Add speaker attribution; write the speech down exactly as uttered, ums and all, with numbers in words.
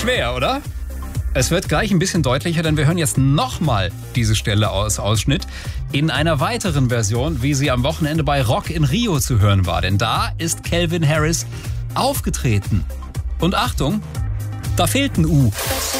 Speaker 1: schwer, oder? Es wird gleich ein bisschen deutlicher, denn wir hören jetzt nochmal diese Stelle aus Ausschnitt in einer weiteren Version, wie sie am Wochenende bei Rock in Rio zu hören war. Denn da ist Calvin Harris aufgetreten. Und Achtung, da fehlt ein U.